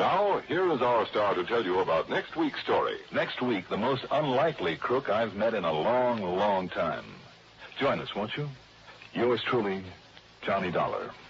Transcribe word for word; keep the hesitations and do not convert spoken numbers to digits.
Now, here is our star to tell you about next week's story. Next week, the most unlikely crook I've met in a long, long time. Join us, won't you? Yours truly, Johnny Dollar.